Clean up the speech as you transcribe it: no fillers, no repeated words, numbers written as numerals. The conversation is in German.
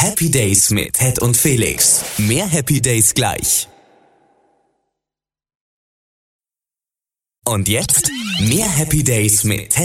Happy Days mit Ted und Felix. Mehr Happy Days gleich. Und jetzt mehr Happy Days mit Ted